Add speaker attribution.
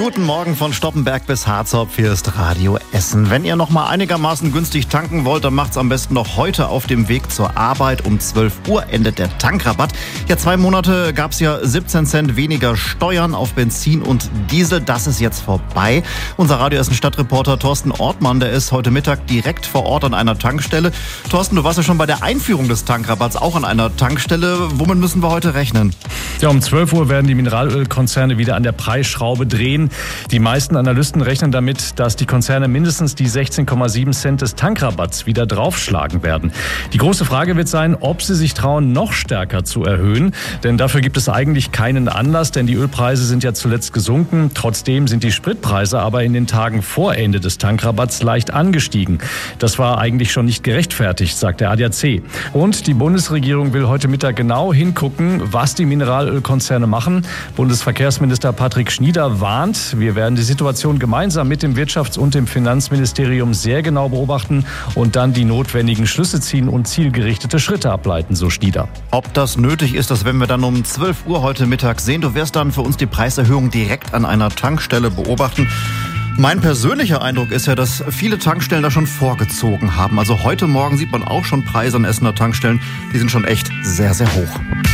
Speaker 1: Guten Morgen von Stoppenberg bis Harzopf. Hier ist Radio Essen. Wenn ihr noch mal einigermaßen günstig tanken wollt, dann macht's am besten noch heute auf dem Weg zur Arbeit. Um 12 Uhr endet der Tankrabatt. Ja, 2 Monate gab's ja 17 Cent weniger Steuern auf Benzin und Diesel. Das ist jetzt vorbei. Unser Radio Essen Stadtreporter Thorsten Ortmann, der ist heute Mittag direkt vor Ort an einer Tankstelle. Thorsten, du warst ja schon bei der Einführung des Tankrabatts auch an einer Tankstelle. Womit müssen wir heute rechnen?
Speaker 2: Ja, um 12 Uhr werden die Mineralölkonzerne wieder an der Preisschraube drehen. Die meisten Analysten rechnen damit, dass die Konzerne mindestens die 16,7 Cent des Tankrabatts wieder draufschlagen werden. Die große Frage wird sein, ob sie sich trauen, noch stärker zu erhöhen. Denn dafür gibt es eigentlich keinen Anlass, denn die Ölpreise sind ja zuletzt gesunken. Trotzdem sind die Spritpreise aber in den Tagen vor Ende des Tankrabatts leicht angestiegen. Das war eigentlich schon nicht gerechtfertigt, sagt der ADAC. Und die Bundesregierung will heute Mittag genau hingucken, was die Mineralölkonzerne machen. Bundesverkehrsminister Patrick Schnieder warnt, wir werden die Situation gemeinsam mit dem Wirtschafts- und dem Finanzministerium sehr genau beobachten und dann die notwendigen Schlüsse ziehen und zielgerichtete Schritte ableiten, so Schnieder.
Speaker 1: Ob das nötig ist, das werden wir dann um 12 Uhr heute Mittag sehen. Du wirst dann für uns die Preiserhöhung direkt an einer Tankstelle beobachten. Mein persönlicher Eindruck ist ja, dass viele Tankstellen da schon vorgezogen haben. Also heute Morgen sieht man auch schon Preise an Essener Tankstellen. Die sind schon echt sehr, sehr hoch.